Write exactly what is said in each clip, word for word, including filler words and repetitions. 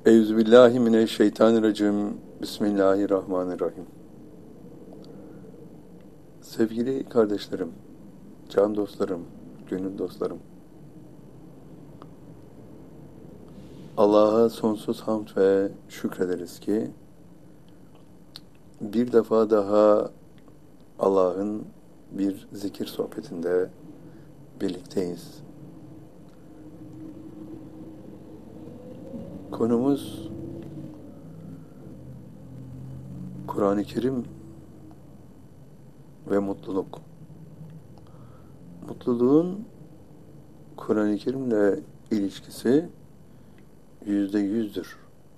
Euzubillahimineşşeytanirracim. Bismillahirrahmanirrahim. Sevgili kardeşlerim, can dostlarım, gönül dostlarım. Allah'a sonsuz hamd ve şükrederiz ki bir defa daha Allah'ın bir zikir sohbetinde birlikteyiz. Konumuz Kur'an-ı Kerim ve mutluluk. Mutluluğun Kur'an-ı Kerim'le ilişkisi yüzde yüzdür.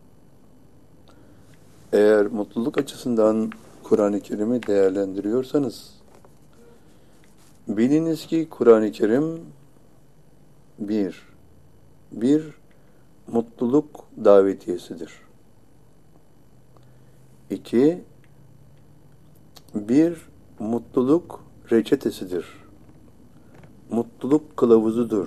Eğer mutluluk açısından Kur'an-ı Kerim'i değerlendiriyorsanız, biliniz ki Kur'an-ı Kerim bir, bir mutluluk davetiyesidir. İki, bir mutluluk reçetesidir. Mutluluk kılavuzudur.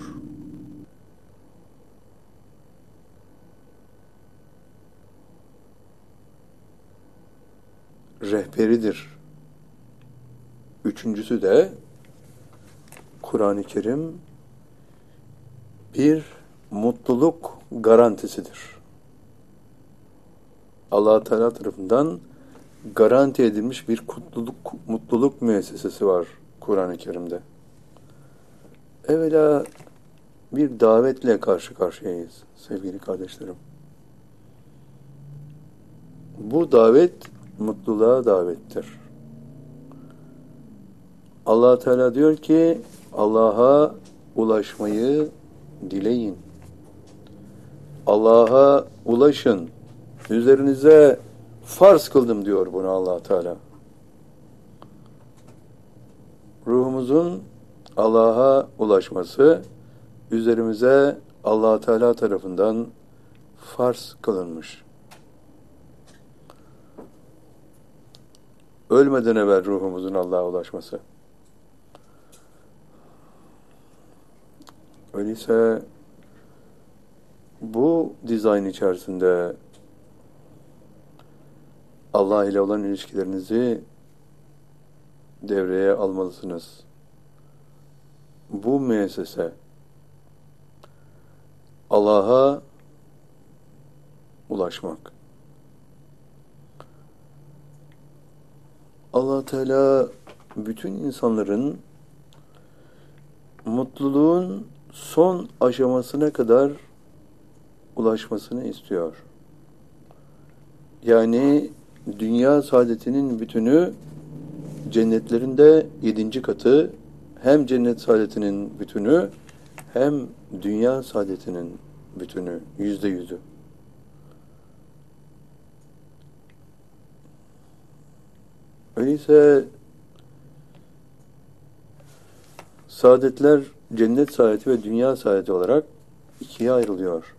Rehberidir. Üçüncüsü de Kur'an-ı Kerim bir mutluluk garantisidir. Allah Teala tarafından garanti edilmiş bir mutluluk, mutluluk müessesesi var Kur'an-ı Kerim'de. Evvela bir davetle karşı karşıyayız sevgili kardeşlerim. Bu davet mutluluğa davettir. Allah Teala diyor ki Allah'a ulaşmayı dileyin. Allah'a ulaşın. Üzerinize farz kıldım diyor bunu Allah Teala. Ruhumuzun Allah'a ulaşması üzerimize Allah Teala tarafından farz kılınmış. Ölmeden evvel ruhumuzun Allah'a ulaşması. Öyleyse bu dizayn içerisinde Allah ile olan ilişkilerinizi devreye almalısınız. Bu müessese Allah'a ulaşmak. Allah Teala bütün insanların mutluluğun son aşamasına kadar ulaşmasını istiyor. Yani dünya saadetinin bütünü cennetlerinde yedinci katı, hem cennet saadetinin bütünü hem dünya saadetinin bütünü, yüzde yüzü. Öyleyse saadetler cennet saadeti ve dünya saadeti olarak ikiye ayrılıyor.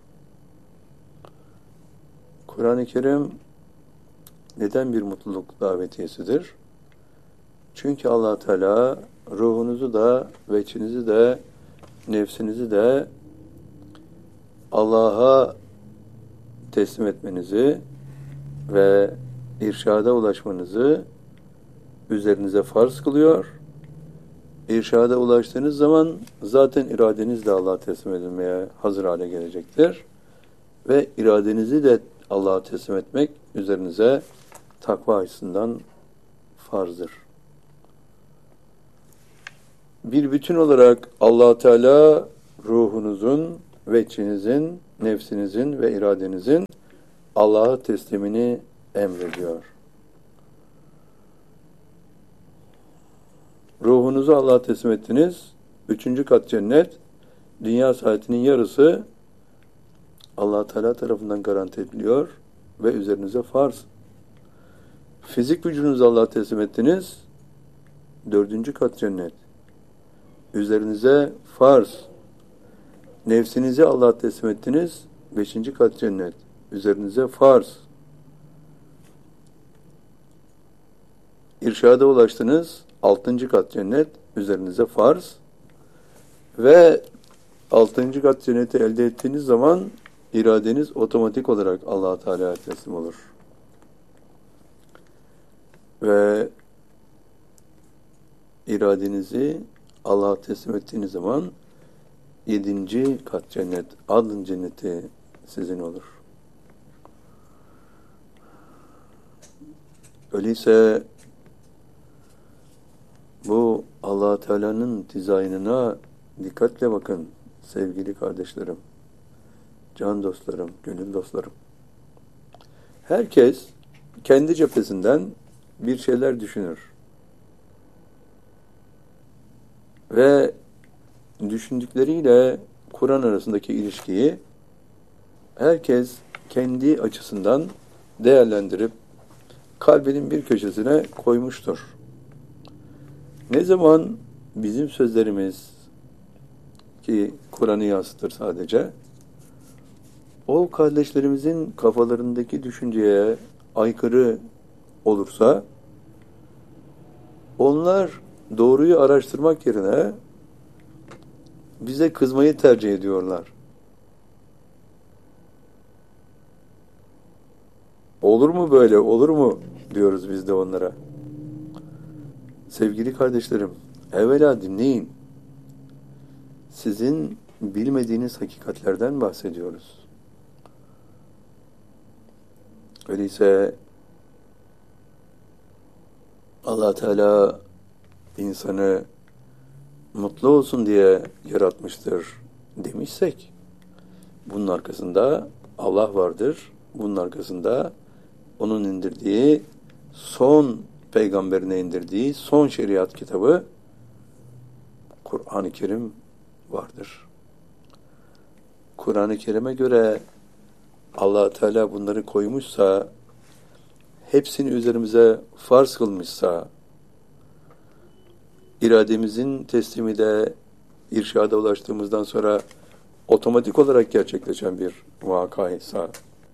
Kur'an-ı Kerim neden bir mutluluk davetiyesidir? Çünkü Allah Teala ruhunuzu da, veçinizi de, nefsinizi de Allah'a teslim etmenizi ve irşada ulaşmanızı üzerinize farz kılıyor. İrşada ulaştığınız zaman zaten iradeniz de Allah'a teslim edilmeye hazır hale gelecektir. Ve iradenizi de Allah'a teslim etmek üzerinize takva açısından farzdır. Bir bütün olarak Allah Teala ruhunuzun, veçinizin, nefsinizin ve iradenizin Allah'a teslimini emrediyor. Ruhunuzu Allah'a teslim ettiniz. Üçüncü kat cennet, dünya saadetinin yarısı Allah Teala tarafından garanti ediliyor ve üzerinize farz. Fizik vücudunuzu Allah'a teslim ettiniz. Dördüncü kat cennet. Üzerinize farz. Nefsinizi Allah'a teslim ettiniz. Beşinci kat cennet. Üzerinize farz. İrşada ulaştınız. Altıncı kat cennet. Üzerinize farz. Ve altıncı kat cenneti elde ettiğiniz zaman iradeniz otomatik olarak Allah Teala'ya teslim olur. Ve iradenizi Allah'a teslim ettiğiniz zaman yedinci kat cennet, adın cenneti sizin olur. Öyleyse bu Allah Teala'nın dizaynına dikkatle bakın sevgili kardeşlerim, can dostlarım, gönül dostlarım. Herkes kendi cephesinden bir şeyler düşünür. Ve düşündükleriyle Kur'an arasındaki ilişkiyi herkes kendi açısından değerlendirip kalbinin bir köşesine koymuştur. Ne zaman bizim sözlerimiz ki Kur'an'ı yansıtır sadece, o kardeşlerimizin kafalarındaki düşünceye aykırı olursa, onlar doğruyu araştırmak yerine bize kızmayı tercih ediyorlar. Olur mu böyle, olur mu diyoruz biz de onlara. Sevgili kardeşlerim, evvela dinleyin. Sizin bilmediğiniz hakikatlerden bahsediyoruz. Öyleyse Allah Teala insanı mutlu olsun diye yaratmıştır demişsek, bunun arkasında Allah vardır. Bunun arkasında onun indirdiği, son peygamberine indirdiği son şeriat kitabı Kur'an-ı Kerim vardır. Kur'an-ı Kerim'e göre Allah Teala bunları koymuşsa, hepsini üzerimize farz kılmışsa, irademizin teslimi de irşada ulaştığımızdan sonra otomatik olarak gerçekleşen bir vakaysa,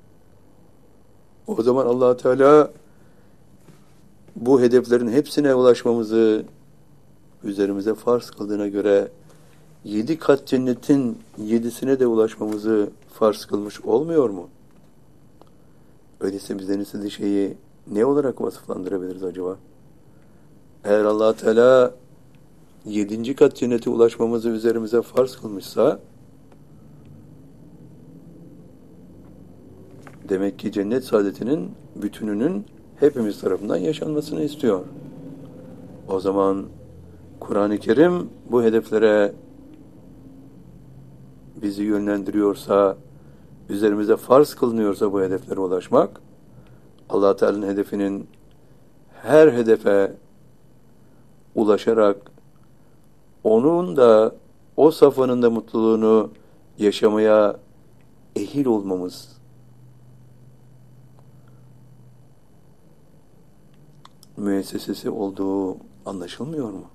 o zaman Allah Teala bu hedeflerin hepsine ulaşmamızı üzerimize farz kıldığına göre yedi kat cennetin yedisine de ulaşmamızı farz kılmış olmuyor mu? Öyleyse bizden istediği şeyi ne olarak vasıflandırabiliriz acaba? Eğer Allah Teala yedinci kat cennete ulaşmamızı üzerimize farz kılmışsa, demek ki cennet saadetinin bütününün hepimiz tarafından yaşanmasını istiyor. O zaman Kur'an-ı Kerim bu hedeflere bizi yönlendiriyorsa, üzerimize farz kılınıyorsa bu hedeflere ulaşmak, Allah Teala'nın hedefinin her hedefe ulaşarak onun da o safhanın da mutluluğunu yaşamaya ehil olmamız müessesesi olduğu anlaşılmıyor mu?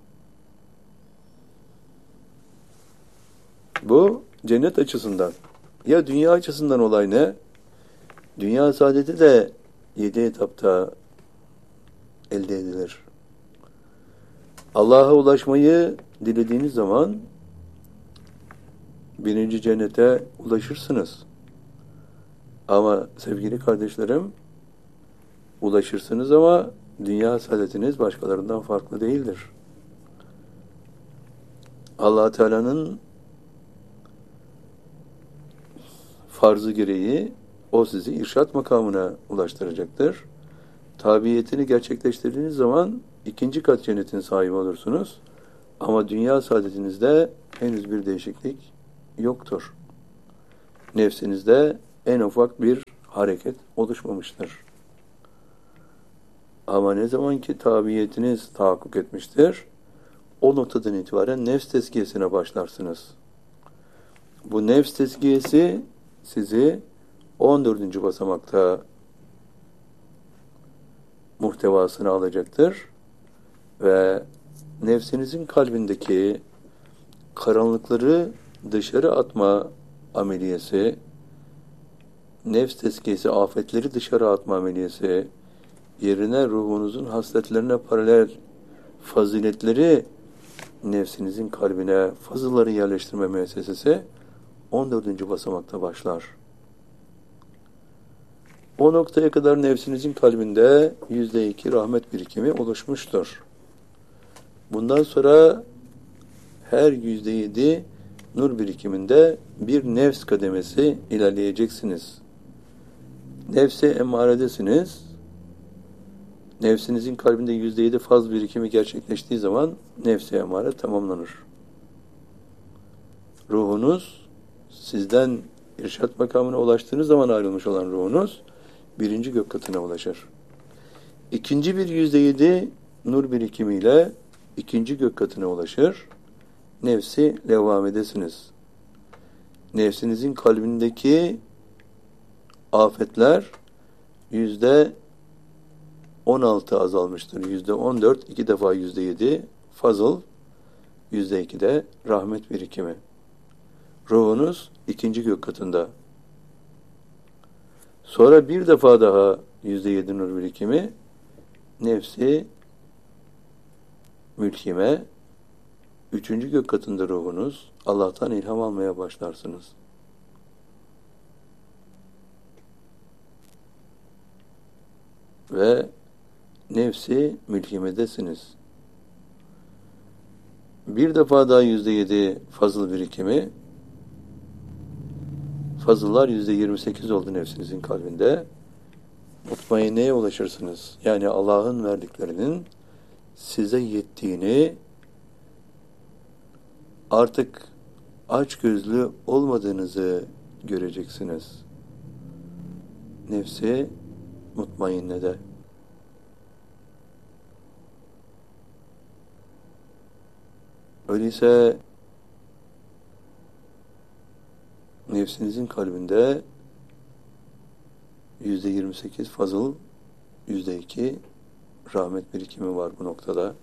Bu cennet açısından. Ya dünya açısından olay ne? Dünya saadeti de yedi etapta elde edilir. Allah'a ulaşmayı dilediğiniz zaman birinci cennete ulaşırsınız. Ama sevgili kardeşlerim, ulaşırsınız ama dünya saadetiniz başkalarından farklı değildir. Allah Teala'nın farzı gereği o sizi irşat makamına ulaştıracaktır. Tabiyetini gerçekleştirdiğiniz zaman ikinci kat cennetin sahibi olursunuz. Ama dünya saadetinizde henüz bir değişiklik yoktur. Nefsinizde en ufak bir hareket oluşmamıştır. Ama ne zaman ki tabiyetiniz tahakkuk etmiştir, o noktadan itibaren nefs tezkiyesine başlarsınız. Bu nefs tezkiyesi sizi on dördüncü basamakta muhtevasını alacaktır ve nefsinizin kalbindeki karanlıkları dışarı atma ameliyesi, nefs tezkiyesi, afetleri dışarı atma ameliyesi, yerine ruhunuzun hasletlerine paralel faziletleri nefsinizin kalbine, fazılları yerleştirme müessesesi on dördüncü basamakta başlar. O noktaya kadar nefsinizin kalbinde yüzde iki rahmet birikimi oluşmuştur. Bundan sonra her yüzde yedi nur birikiminde bir nefs kademesi ilerleyeceksiniz. Nefse emmaredesiniz. Nefsinizin kalbinde yüzde yedi faz birikimi gerçekleştiği zaman nefse emmare tamamlanır. Ruhunuz sizden irşat makamına ulaştığınız zaman ayrılmış olan ruhunuz birinci gök katına ulaşır. İkinci bir yüzde yedi nur birikimiyle ikinci gök katına ulaşır. Nefsi levvamedesiniz. Nefsinizin kalbindeki afetler yüzde on altı azalmıştır. Yüzde on dört, iki defa yüzde yedi fazıl, yüzde iki de rahmet birikimi. Ruhunuz ikinci gök katında. Sonra bir defa daha yüzde yedi nur birikimi, nefsi mülkime, üçüncü gök katında ruhunuz, Allah'tan ilham almaya başlarsınız. Ve nefsi mülkimedesiniz. Bir defa daha yüzde yedi fazıl birikimi, fazıllar yüzde yirmi sekiz oldu nefsinizin kalbinde. Mutmainneye ulaşırsınız. Yani Allah'ın verdiklerinin size yettiğini, artık açgözlü olmadığınızı göreceksiniz. Nefsi mutmainnede. Öyleyse nefsinizin kalbinde yüzde yirmi sekiz fazıl, yüzde iki rahmet birikimi var bu noktada.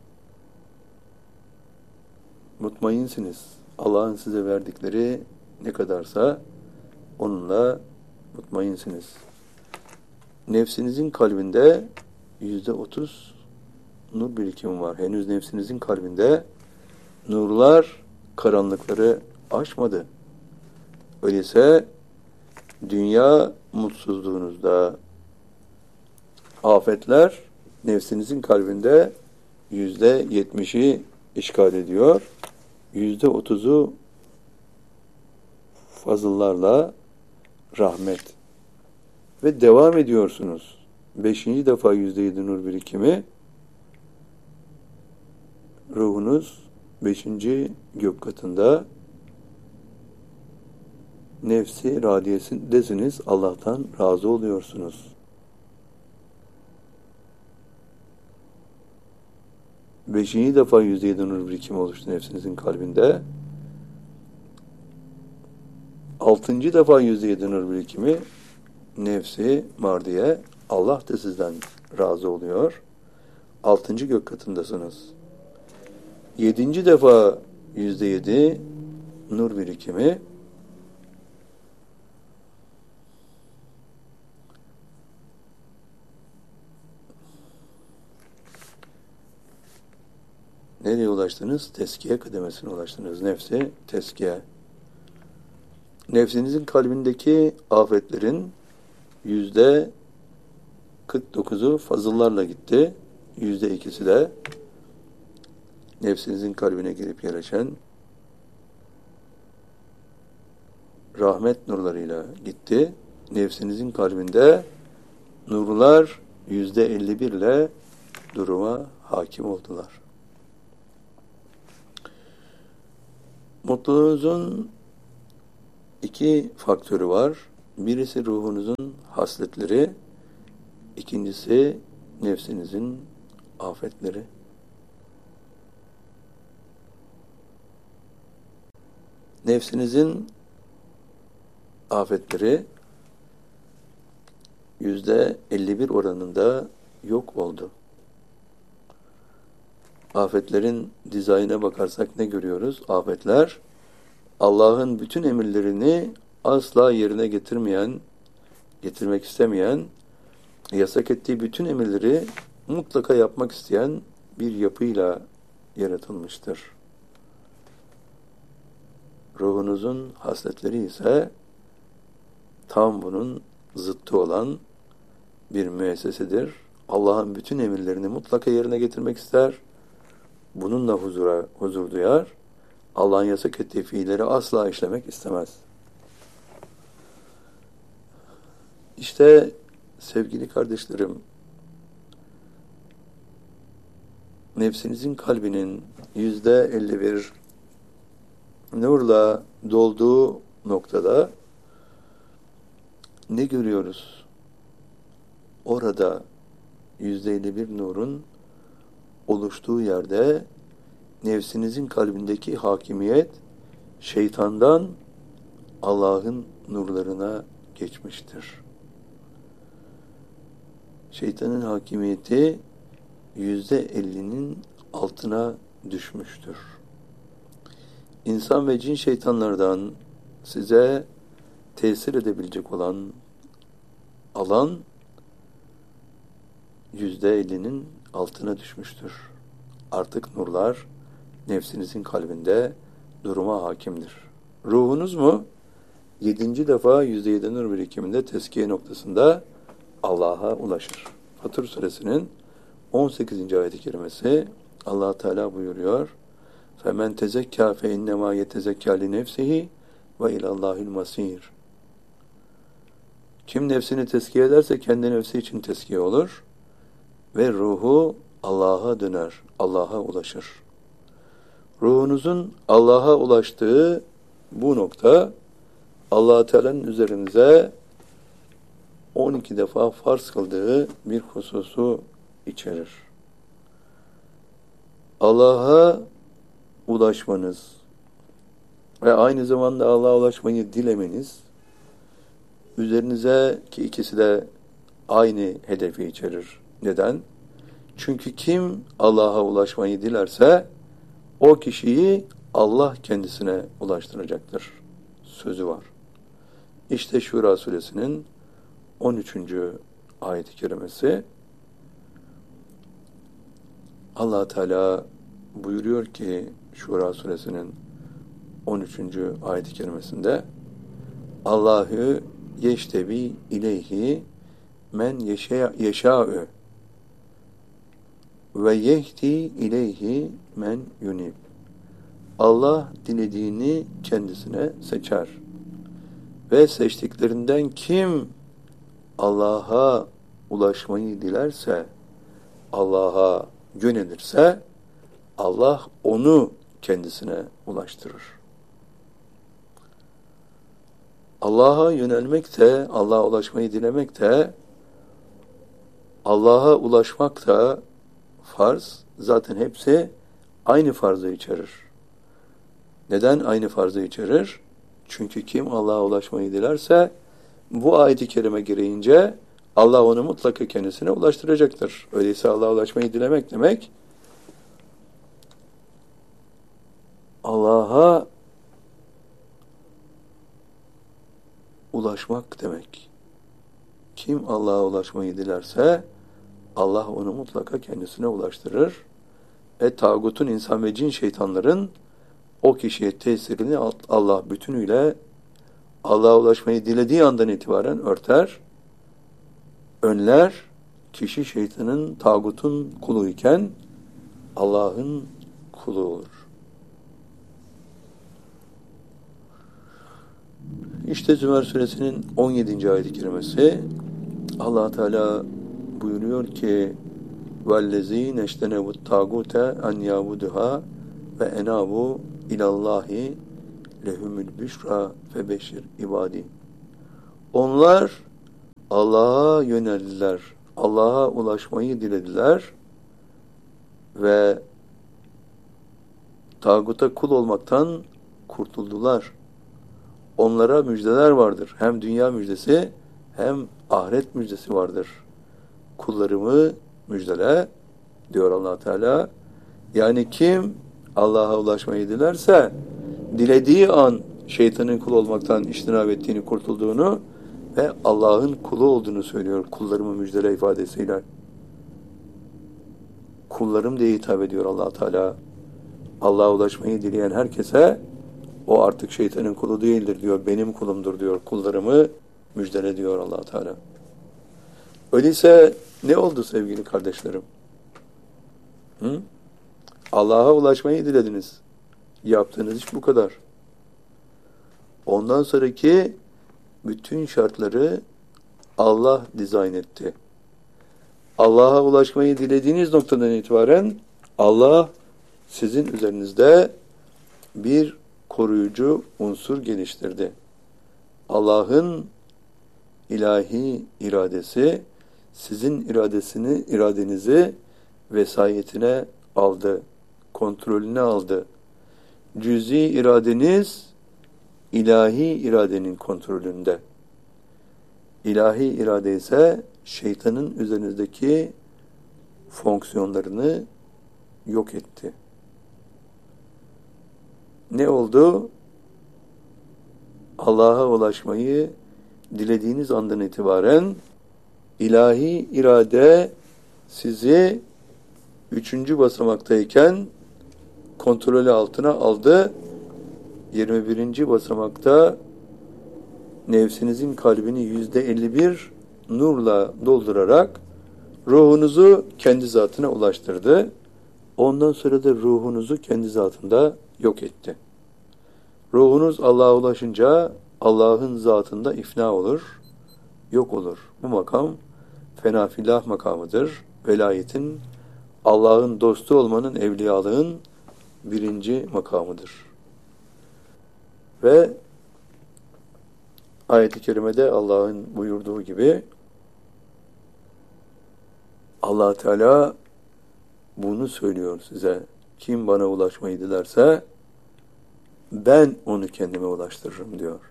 Mutmainsiniz. Allah'ın size verdikleri ne kadarsa onunla mutmainsiniz. Nefsinizin kalbinde yüzde otuz nur birikimi var. Henüz nefsinizin kalbinde nurlar karanlıkları aşmadı. Öyleyse dünya mutsuzluğunuzda afetler nefsinizin kalbinde yüzde yetmişi işgal ediyor. Yüzde otuzu fazıllarla rahmet. Ve devam ediyorsunuz. Beşinci defa yüzde yedi nur birikimi, ruhunuz beşinci gök katında, nefsi radiyesindesiniz, Allah'tan razı oluyorsunuz. Beşinci defa yüzde yedi nur birikimi oluştu nefsinizin kalbinde. Altıncı defa yüzde yedi nur birikimi, nefsi mardiye, Allah da sizden razı oluyor. Altıncı gök katındasınız. Yedinci defa yüzde yedi nur birikimi, nereye ulaştınız? Teskiye kademesine ulaştınız. Nefsi teskiye. Nefsinizin kalbindeki afetlerin yüzde kırk dokuzu fazıllarla gitti. Yüzde ikisi de nefsinizin kalbine girip yerleşen rahmet nurlarıyla gitti. Nefsinizin kalbinde nurlar yüzde elli bir ile duruma hakim oldular. Mutluluğunuzun iki faktörü var. Birisi ruhunuzun hasletleri, ikincisi nefsinizin afetleri. Nefsinizin afetleri yüzde elli bir oranında yok oldu. Afetlerin dizaynına bakarsak ne görüyoruz? Afetler, Allah'ın bütün emirlerini asla yerine getirmeyen, getirmek istemeyen, yasak ettiği bütün emirleri mutlaka yapmak isteyen bir yapıyla yaratılmıştır. Ruhunuzun hasletleri ise tam bunun zıttı olan bir müessesedir. Allah'ın bütün emirlerini mutlaka yerine getirmek ister. Bununla huzura, huzur duyar. Allah'ın yasak ettiği fiilleri asla işlemek istemez. İşte sevgili kardeşlerim, nefsinizin kalbinin yüzde elli bir nurla dolduğu noktada ne görüyoruz? Orada yüzde elli bir nurun oluştuğu yerde nefsinizin kalbindeki hakimiyet şeytandan Allah'ın nurlarına geçmiştir. Şeytanın hakimiyeti yüzde ellinin altına düşmüştür. İnsan ve cin şeytanlardan size tesir edebilecek olan alan yüzde ellinin altına düşmüştür. Artık nurlar nefsinizin kalbinde duruma hakimdir. Ruhunuz mu? Yedinci defa yüzde yedi nur birikiminde tezkiye noktasında Allah'a ulaşır. Fatır Suresinin on sekizinci ayet-i kerimesi Allah Teala buyuruyor. فَمَنْ تَزَكَّى فَاِنَّمَا يَتَزَكَّى لِنَفْسِهِ وَاِلَى اللّٰهِ الْمَصِيرِ. Kim nefsini tezkiye ederse kendi nefsi için tezkiye olur ve ruhu Allah'a döner, Allah'a ulaşır. Ruhunuzun Allah'a ulaştığı bu nokta Allah Teala'nın üzerinize on iki defa farz kıldığı bir hususu içerir. Allah'a ulaşmanız ve aynı zamanda Allah'a ulaşmayı dilemeniz üzerinize, ki ikisi de aynı hedefi içerir. Neden? Çünkü kim Allah'a ulaşmayı dilerse o kişiyi Allah kendisine ulaştıracaktır. Sözü var. İşte Şura Suresinin on üçüncü ayet-i kerimesi. Allah Teala buyuruyor ki Şura Suresinin on üçüncü ayet-i kerimesinde Allahu yeştebi ileyhi men yeşâ'ü ve yehdi ileyhi men yunib. Allah dilediğini kendisine seçer. Ve seçtiklerinden kim Allah'a ulaşmayı dilerse, Allah'a yönelirse, Allah onu kendisine ulaştırır. Allah'a yönelmek de, Allah'a ulaşmayı dilemek de, Allah'a ulaşmak da farz. Zaten hepsi aynı farzı içerir. Neden aynı farzı içerir? Çünkü kim Allah'a ulaşmayı dilerse, bu ayet-i kerime gereğince Allah onu mutlaka kendisine ulaştıracaktır. Öyleyse Allah'a ulaşmayı dilemek demek, Allah'a ulaşmak demek. Kim Allah'a ulaşmayı dilerse Allah onu mutlaka kendisine ulaştırır. Ve tağutun, insan ve cin şeytanların o kişiye tesirini Allah bütünüyle Allah'a ulaşmayı dilediği andan itibaren örter, önler. Kişi şeytanın, tağutun kuluyken Allah'ın kulu olur. İşte Zümer Suresinin on yedinci ayet-i kerimesi Allah Teala buyuruyor ki وَالَّذ۪ينَ اَشْتَنَبُوا التَّاغُوتَ اَنْ يَعْبُدُهَا وَاَنَابُوا اِلَى اللّٰهِ لَهُمُ الْبِشْرَى فَبَشِّرْ ibadi. Onlar Allah'a yöneldiler, Allah'a ulaşmayı dilediler ve tağuta kul olmaktan kurtuldular. Onlara müjdeler vardır. Hem dünya müjdesi hem ahiret müjdesi vardır. Kullarımı müjdele diyor Allah Teala. Yani kim Allah'a ulaşmayı dilerse dilediği an şeytanın kul olmaktan iştinab ettiğini, kurtulduğunu ve Allah'ın kulu olduğunu söylüyor. Kullarımı müjdele ifadesiyle. Kullarım diye hitap ediyor Allah Teala. Allah'a ulaşmayı dileyen herkese o artık şeytanın kulu değildir diyor. Benim kulumdur diyor. Kullarımı müjdele diyor Allah Teala. Öyleyse ne oldu sevgili kardeşlerim? Hı? Allah'a ulaşmayı dilediniz. Yaptığınız iş bu kadar. Ondan sonraki bütün şartları Allah dizayn etti. Allah'a ulaşmayı dilediğiniz noktadan itibaren Allah sizin üzerinizde bir koruyucu unsur geliştirdi. Allah'ın ilahi iradesi sizin iradesini, iradenizi vesayetine aldı, kontrolüne aldı. Cüz'i iradeniz ilahi iradenin kontrolünde. İlahi irade ise şeytanın üzerinizdeki fonksiyonlarını yok etti. Ne oldu? Allah'a ulaşmayı dilediğiniz andan itibaren ilahi irade sizi üçüncü basamaktayken kontrolü altına aldı. yirmi birinci basamakta nefsinizin kalbini yüzde elli bir nurla doldurarak ruhunuzu kendi zatına ulaştırdı. Ondan sonra da ruhunuzu kendi zatında yok etti. Ruhunuz Allah'a ulaşınca Allah'ın zatında ifna olur, yok olur. Bu makam fenafillah makamıdır. Velayetin, Allah'ın dostu olmanın, evliyalığın birinci makamıdır. Ve ayet-i kerimede Allah'ın buyurduğu gibi Allah Teala bunu söylüyor size. Kim bana ulaşmayı dilerse ben onu kendime ulaştırırım diyor.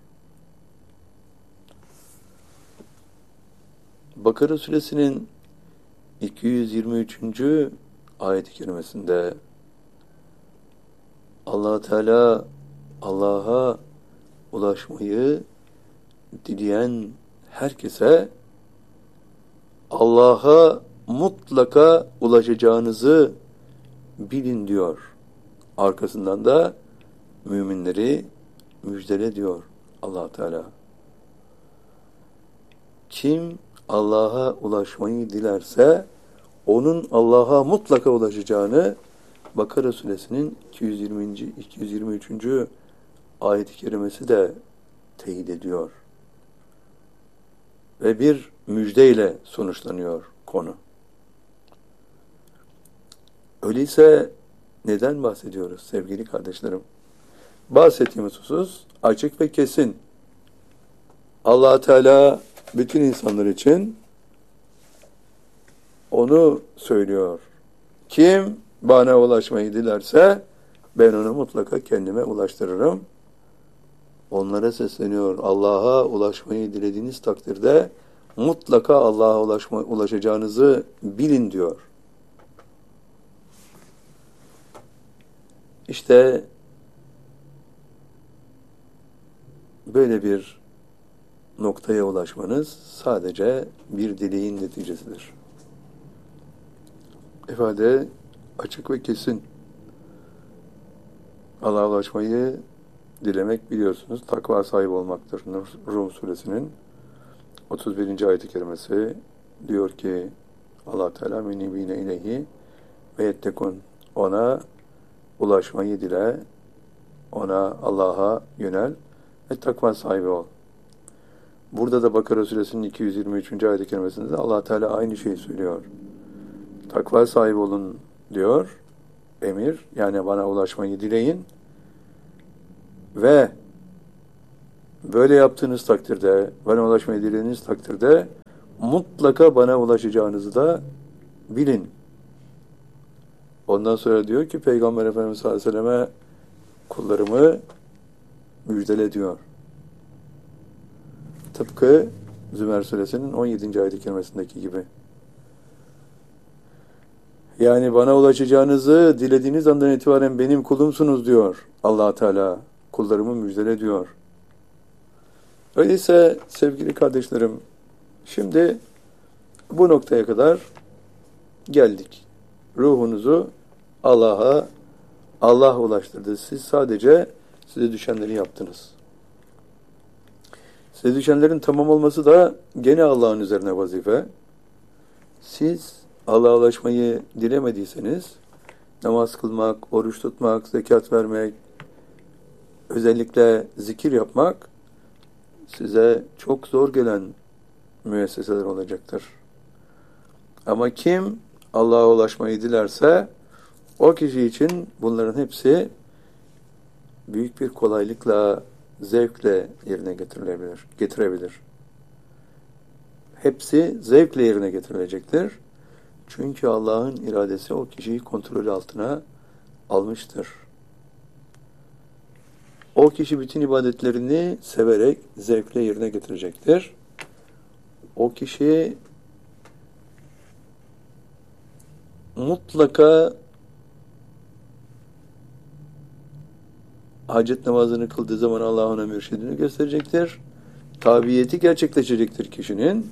Bakara suresinin iki yüz yirmi üçüncü ayet-i kerimesinde Allah Teala Allah'a ulaşmayı dileyen herkese Allah'a mutlaka ulaşacağınızı bilin diyor. Arkasından da müminleri müjdele diyor Allah Teala. Kim Allah'a ulaşmayı dilerse onun Allah'a mutlaka ulaşacağını Bakara suresinin iki yüz yirminci iki yüz yirmi üçüncü ayet-i kerimesi de teyit ediyor. Ve bir müjdeyle sonuçlanıyor konu. Öyleyse neden bahsediyoruz sevgili kardeşlerim? Bahsettiğimiz husus açık ve kesin. Allah Teala bütün insanlar için onu söylüyor. Kim bana ulaşmayı dilerse ben onu mutlaka kendime ulaştırırım. Onlara sesleniyor. Allah'a ulaşmayı dilediğiniz takdirde mutlaka Allah'a ulaşma, ulaşacağınızı bilin diyor. İşte böyle bir noktaya ulaşmanız sadece bir dileğin neticesidir. İfade açık ve kesin. Allah'a ulaşmayı dilemek biliyorsunuz takva sahibi olmaktır. Rum suresinin otuz birinci ayet-i kerimesi diyor ki Allah Teala menibine ileyhi ve yettekun, ona ulaşmayı dile, ona Allah'a yönel ve takva sahibi ol. Burada da Bakara suresinin iki yüz yirmi üçüncü ayet-i kerimesinde de Allah Teala aynı şeyi söylüyor. Takva sahibi olun diyor. Emir, yani bana ulaşmayı dileyin ve böyle yaptığınız takdirde, bana ulaşmayı dilediğiniz takdirde mutlaka bana ulaşacağınızı da bilin. Ondan sonra diyor ki Peygamber Efendimiz sallallahu aleyhi ve selleme kullarımı müjdele diyor. Tıpkı Zümer suresinin on yedinci ayet-i kerimesindeki gibi. Yani bana ulaşacağınızı dilediğiniz andan itibaren benim kulumsunuz diyor Allah Teala. Kullarımı müjdele diyor. Öyleyse sevgili kardeşlerim, şimdi bu noktaya kadar geldik. Ruhunuzu Allah'a Allah ulaştırdı. Siz sadece size düşenleri yaptınız. Size düşenlerin tamam olması da gene Allah'ın üzerine vazife. Siz Allah'a ulaşmayı dilemediyseniz namaz kılmak, oruç tutmak, zekat vermek, özellikle zikir yapmak size çok zor gelen müesseseler olacaktır. Ama kim Allah'a ulaşmayı dilerse o kişi için bunların hepsi büyük bir kolaylıkla, zevkle yerine getirilebilir, getirebilir. Hepsi zevkle yerine getirilecektir. Çünkü Allah'ın iradesi o kişiyi kontrol altına almıştır. O kişi bütün ibadetlerini severek, zevkle yerine getirecektir. O kişi mutlaka hacet namazını kıldığı zaman Allah ona mürşidini gösterecektir. Tabiyeti gerçekleşecektir kişinin.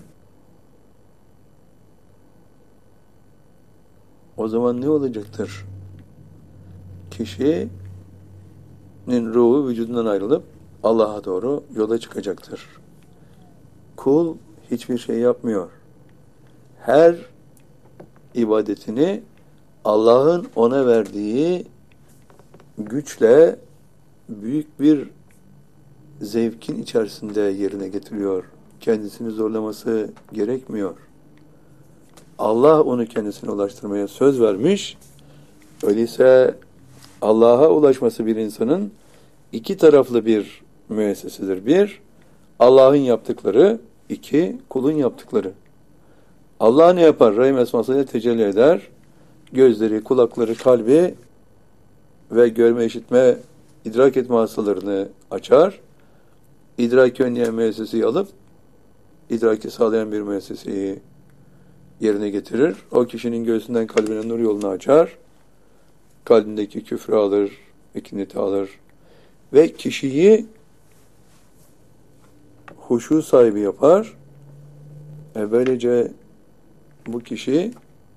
O zaman ne olacaktır? Kişinin ruhu vücudundan ayrılıp Allah'a doğru yola çıkacaktır. Kul hiçbir şey yapmıyor. Her ibadetini Allah'ın ona verdiği güçle büyük bir zevkin içerisinde yerine getiriyor. Kendisini zorlaması gerekmiyor. Allah onu kendisine ulaştırmaya söz vermiş. Öyleyse Allah'a ulaşması bir insanın iki taraflı bir müessesidir. Bir, Allah'ın yaptıkları. İki, kulun yaptıkları. Allah ne yapar? Rahim esmasıyla tecelli eder. Gözleri, kulakları, kalbi ve görme, işitme, idrak etme hastalarını açar. İdraki önleyen müesseseyi alıp idraki sağlayan bir müesseseyi yerine getirir. O kişinin göğsünden kalbine nur yolunu açar. Kalbindeki küfrü alır, ekineti alır. Ve kişiyi huşu sahibi yapar. E böylece bu kişi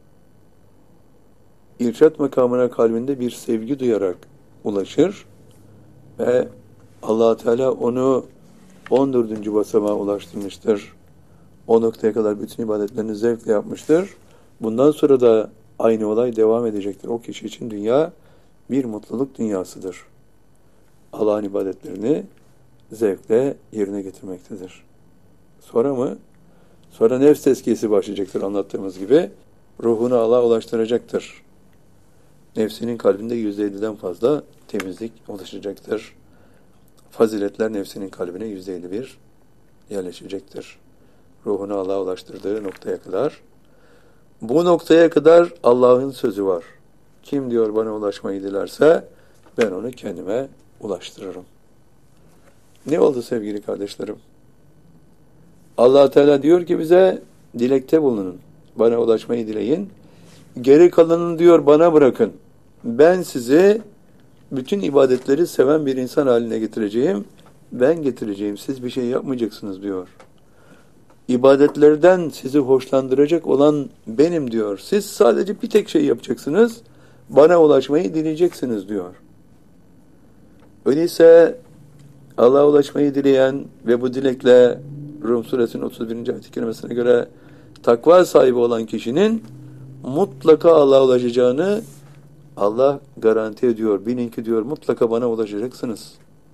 irşat makamına kalbinde bir sevgi duyarak ulaşır ve Allah Teala onu on dördüncü basamağa ulaştırmıştır. O noktaya kadar bütün ibadetlerini zevkle yapmıştır. Bundan sonra da aynı olay devam edecektir. O kişi için dünya bir mutluluk dünyasıdır. Allah'ın ibadetlerini zevkle yerine getirmektedir. Sonra mı? Sonra nefs tezkiyesi başlayacaktır anlattığımız gibi. Ruhunu Allah'a ulaştıracaktır. Nefsinin kalbinde yüzde elliden fazla temizlik oluşacaktır. Faziletler nefsinin kalbine yüzde elli bir yerleşecektir. Ruhunu Allah'a ulaştırdığı noktaya kadar. Bu noktaya kadar Allah'ın sözü var. Kim diyor bana ulaşmayı dilerse ben onu kendime ulaştırırım. Ne oldu sevgili kardeşlerim? Allah Teala diyor ki bize dilekte bulunun. Bana ulaşmayı dileyin. Geri kalanını diyor bana bırakın. Ben sizi bütün ibadetleri seven bir insan haline getireceğim. Ben getireceğim. Siz bir şey yapmayacaksınız diyor. İbadetlerden sizi hoşlandıracak olan benim diyor. Siz sadece bir tek şey yapacaksınız. Bana ulaşmayı dileyeceksiniz diyor. Öyleyse Allah'a ulaşmayı dileyen ve bu dilekle Rum suresinin otuz birinci ayet-i kerimesine göre takva sahibi olan kişinin mutlaka Allah'a ulaşacağını Allah garanti ediyor. Bilin ki diyor mutlaka bana ulaşacaksınız.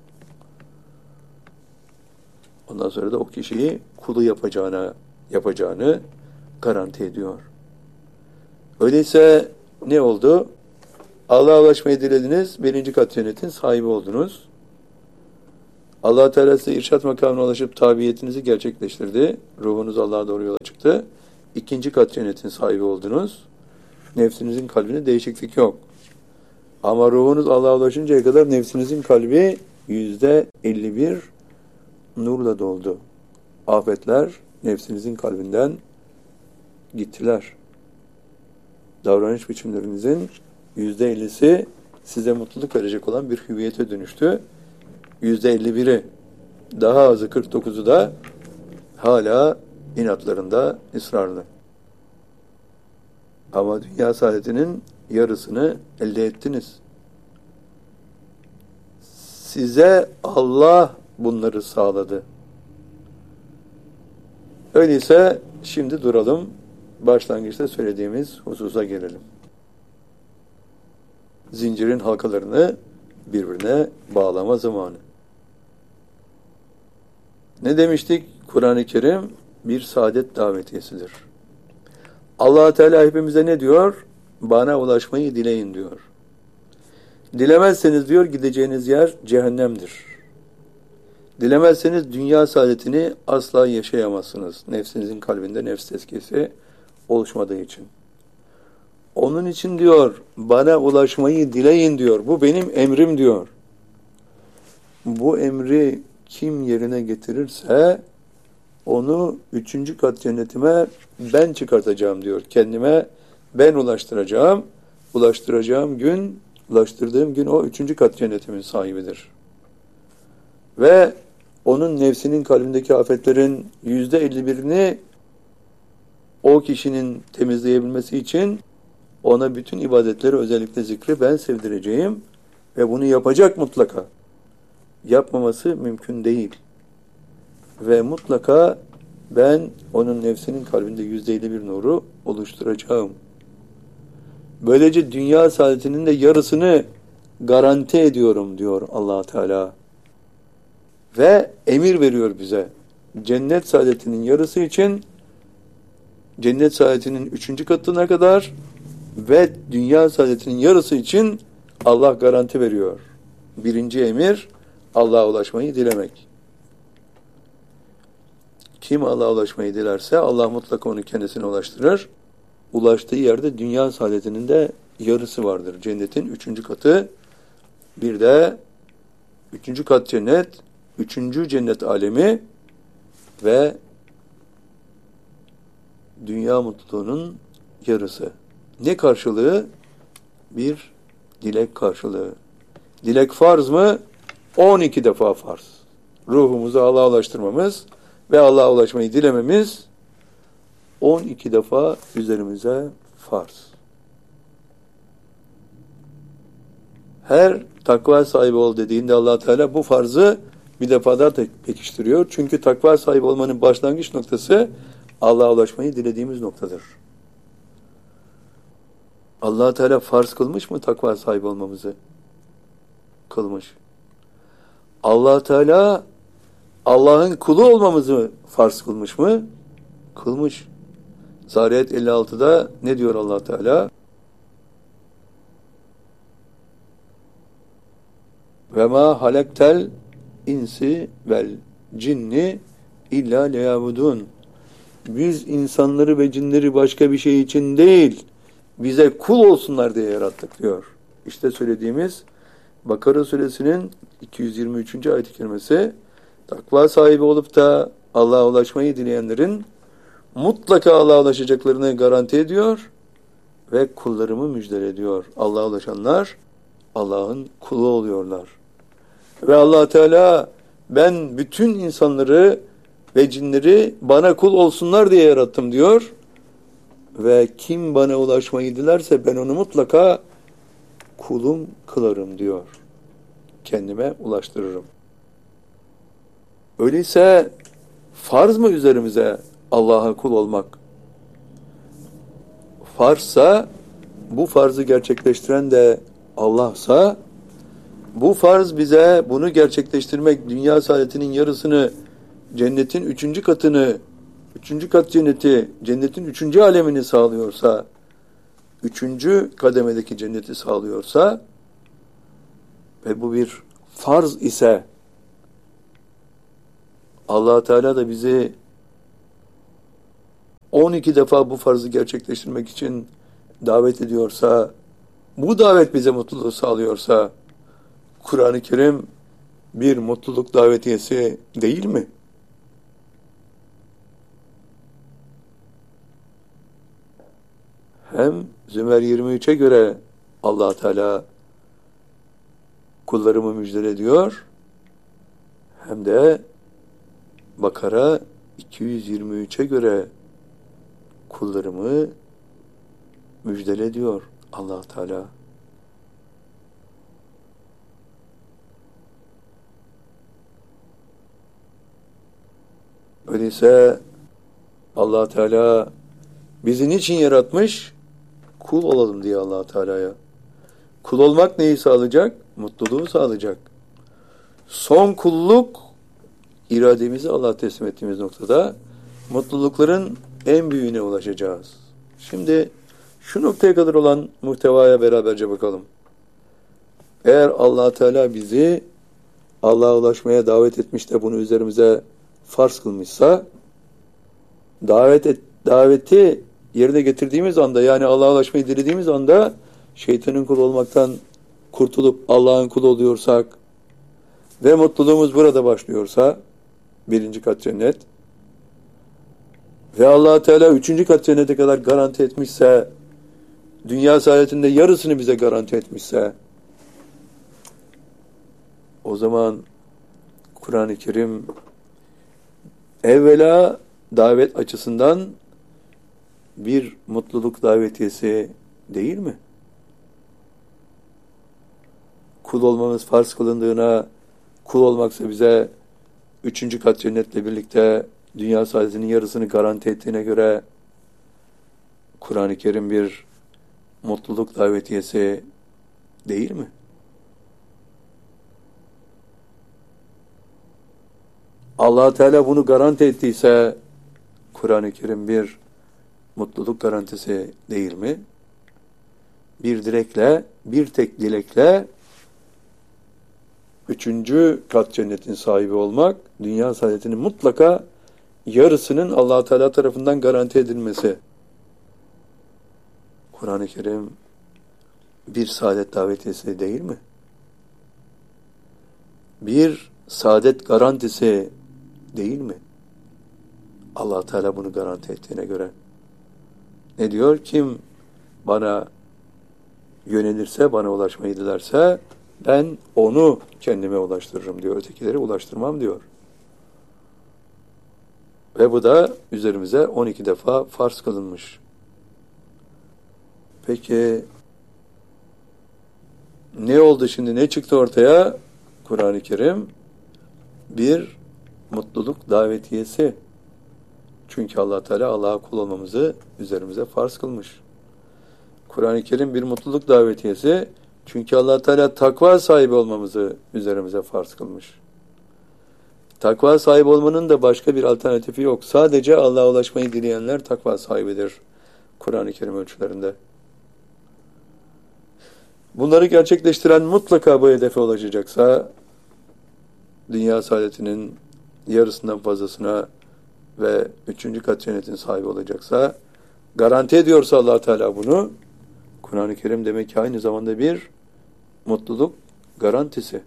Ondan sonra da o kişiyi kulu yapacağına yapacağını garanti ediyor. Öyleyse ne oldu? Allah'a ulaşmayı dilediniz. Birinci kat cennetin sahibi oldunuz. Allah Teala size irşat makamına ulaşıp tabiyetinizi gerçekleştirdi. Ruhunuz Allah'a doğru yola çıktı. İkinci kat cennetin sahibi oldunuz. Nefsinizin kalbine değişiklik yok. Ama ruhunuz Allah'a ulaşıncaya kadar nefsinizin kalbi yüzde elli bir nurla doldu. Afetler nefsinizin kalbinden gittiler. Davranış biçimlerinizin yüzde ellisi size mutluluk verecek olan bir hüviyete dönüştü. Yüzde elli biri daha azı kırk dokuzu da hala inatlarında ısrarlı. Ama dünya saadetinin yarısını elde ettiniz. Size Allah bunları sağladı. Öyleyse şimdi duralım. Başlangıçta söylediğimiz hususa gelelim. Zincirin halkalarını birbirine bağlama zamanı. Ne demiştik? Kur'an-ı Kerim bir saadet davetiyesidir. Allah Teala hepimize ne diyor? Bana ulaşmayı dileyin diyor. Dilemezseniz diyor gideceğiniz yer cehennemdir. Dilemezseniz dünya saadetini asla yaşayamazsınız. Nefsinizin kalbinde nefs tezkiyesi oluşmadığı için. Onun için diyor bana ulaşmayı dileyin diyor. Bu benim emrim diyor. Bu emri kim yerine getirirse onu üçüncü kat cennetime ben çıkartacağım diyor. Kendime ben ulaştıracağım. Ulaştıracağım gün, ulaştırdığım gün o üçüncü kat cennetimin sahibidir. Ve onun nefsinin kalbindeki afetlerin yüzde elli birini o kişinin temizleyebilmesi için ona bütün ibadetleri, özellikle zikri ben sevdireceğim ve bunu yapacak mutlaka. Yapmaması mümkün değil. Ve mutlaka ben onun nefsinin kalbinde yüzde elli bir nuru oluşturacağım. Böylece dünya saadetinin de yarısını garanti ediyorum diyor Allah Teala. Ve emir veriyor bize. Cennet saadetinin yarısı için cennet saadetinin üçüncü katına kadar ve dünya saadetinin yarısı için Allah garanti veriyor. Birinci emir Allah'a ulaşmayı dilemek. Kim Allah'a ulaşmayı dilerse Allah mutlaka onu kendisine ulaştırır. Ulaştığı yerde dünya saadetinin de yarısı vardır. Cennetin üçüncü katı, bir de üçüncü kat cennet, üçüncü cennet alemi ve dünya mutluluğunun yarısı. Ne karşılığı? Bir dilek karşılığı. Dilek farz mı? on iki defa farz. Ruhumuzu Allah'a ulaştırmamız ve Allah'a ulaşmayı dilememiz on iki defa üzerimize farz. Her takva sahibi ol dediğinde Allah Teala bu farzı bir defa daha pekiştiriyor. Çünkü takva sahibi olmanın başlangıç noktası Allah'a ulaşmayı dilediğimiz noktadır. Allah Teala farz kılmış mı takva sahibi olmamızı? Kılmış. Allah Teala Allah'ın kulu olmamızı farz kılmış mı? Kılmış. Zariyat elli altıda ne diyor Allah Teala? Ve ma halaktel insi vel cinni illa liyabudun. Biz insanları ve cinleri başka bir şey için değil, bize kul olsunlar diye yarattık diyor. İşte söylediğimiz Bakara suresinin iki yüz yirmi üçüncü ayet-i kerimesi, takva sahibi olup da Allah'a ulaşmayı dileyenlerin mutlaka Allah'a ulaşacaklarını garanti ediyor ve kullarımı müjdele ediyor. Allah'a ulaşanlar Allah'ın kulu oluyorlar. Ve Allah Teala ben bütün insanları ve cinleri bana kul olsunlar diye yarattım diyor. Ve kim bana ulaşmayı dilerse ben onu mutlaka kulum kılarım diyor. Kendime ulaştırırım. Öyleyse farz mı üzerimize Allah'a kul olmak? Farzsa, bu farzı gerçekleştiren de Allah'sa, bu farz bize bunu gerçekleştirmek, dünya saadetinin yarısını, cennetin üçüncü katını, üçüncü kat cenneti, cennetin üçüncü alemini sağlıyorsa, üçüncü kademedeki cenneti sağlıyorsa ve bu bir farz ise, Allah Teala da bizi on iki defa bu farzı gerçekleştirmek için davet ediyorsa, bu davet bize mutluluğu sağlıyorsa, Kur'an-ı Kerim bir mutluluk davetiyesi değil mi? Hem Zümer yirmi üçe göre Allah Teala kullarımı müjdele ediyor, hem de Bakara iki yüz yirmi üçe göre kullarımı müjdele ediyor Allah Teala. Öyleyse Allah Teala bizi niçin yaratmış? Kul olalım diye Allah Teala'ya. Kul olmak neyi sağlayacak? Mutluluğu sağlayacak. Son kulluk irademizi Allah'a teslim ettiğimiz noktada mutlulukların en büyüğüne ulaşacağız. Şimdi şu noktaya kadar olan muhtevaya beraberce bakalım. Eğer Allah Teala bizi Allah'a ulaşmaya davet etmiş de bunu üzerimize farz kılmışsa, davet et, daveti yerine getirdiğimiz anda, yani Allah'a ulaşmayı dilediğimiz anda şeytanın kulu olmaktan kurtulup Allah'ın kulu oluyorsak ve mutluluğumuz burada başlıyorsa, birinci kat cennet, ve Allah Teala üçüncü kat cennete kadar garanti etmişse, dünya saadetinde yarısını bize garanti etmişse, o zaman Kur'an-ı Kerim evvela davet açısından bir mutluluk davetiyesi değil mi? Kul olmamız farz kılındığına, kul olmaksa bize üçüncü kat cennetle birlikte dünya saadetinin yarısını garanti ettiğine göre Kur'an-ı Kerim bir mutluluk davetiyesi değil mi? Allah Teala bunu garanti ettiyse Kur'an-ı Kerim bir mutluluk garantisi değil mi? Bir dilekle, bir tek dilekle üçüncü kat cennetin sahibi olmak, dünya saadetinin mutlaka yarısının Allah Teala tarafından garanti edilmesi. Kur'an-ı Kerim bir saadet davetiyesi değil mi? Bir saadet garantisi değil mi? Allah Teala bunu garanti ettiğine göre. Ne diyor? Kim bana yönelirse, bana ulaşmayı dilerse ben onu kendime ulaştırırım diyor. Ötekileri ulaştırmam diyor. Ve bu da üzerimize on iki defa farz kılınmış. Peki ne oldu şimdi? Ne çıktı ortaya? Kur'an-ı Kerim bir mutluluk davetiyesi. Çünkü Allah Teala Allah'a kul olmamızı üzerimize farz kılmış. Kur'an-ı Kerim bir mutluluk davetiyesi. Çünkü Allah Teala takva sahibi olmamızı üzerimize farz kılmış. Takva sahibi olmanın da başka bir alternatifi yok. Sadece Allah'a ulaşmayı dileyenler takva sahibidir Kur'an-ı Kerim ölçülerinde. Bunları gerçekleştiren mutlaka bu hedefe ulaşacaksa, dünya saadetinin yarısından fazlasına ve üçüncü kat cennetin sahibi olacaksa, garanti ediyorsa Allah Teala bunu, Kur'an-ı Kerim demek ki aynı zamanda bir mutluluk garantisi.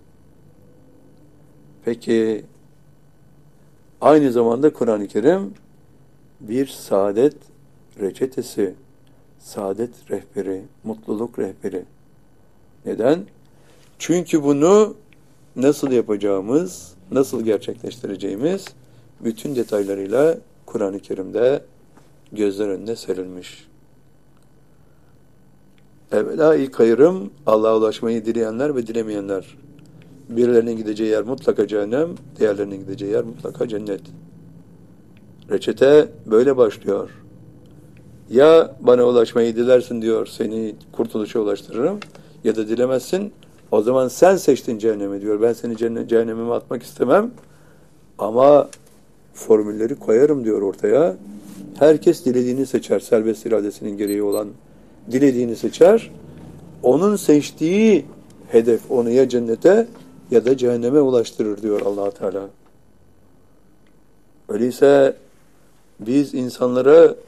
Peki, aynı zamanda Kur'an-ı Kerim bir saadet reçetesi, saadet rehberi, mutluluk rehberi. Neden? Çünkü bunu nasıl yapacağımız, nasıl gerçekleştireceğimiz bütün detaylarıyla Kur'an-ı Kerim'de gözler önüne serilmiş. Evvela ilk ayrım Allah'a ulaşmayı dileyenler ve dilemeyenler. Birilerinin gideceği yer mutlaka cehennem, diğerlerinin gideceği yer mutlaka cennet. Reçete böyle başlıyor. Ya bana ulaşmayı dilersin diyor, seni kurtuluşa ulaştırırım, ya da dilemezsin, o zaman sen seçtin cehennemi diyor. Ben seni cehenneme atmak istemem ama formülleri koyarım diyor ortaya. Herkes dilediğini seçer. Serbest iradesinin gereği olan dilediğini seçer. Onun seçtiği hedef onu ya cennete ya da cehenneme ulaştırır diyor Allah Teala. Öyleyse biz insanlara